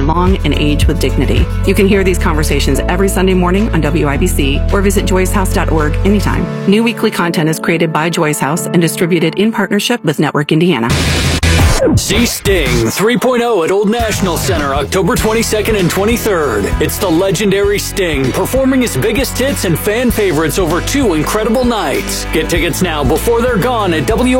long and age with dignity. You can hear these conversations every Sunday morning on WIBC or visit joycehouse.org anytime. New weekly content is created by Joyce House and distributed in partnership with Network Indiana. See Sting 3.0 at Old National Center October 22nd and 23rd. It's the legendary Sting performing his biggest hits and fan favorites over 2 incredible nights. Get tickets now before they're gone at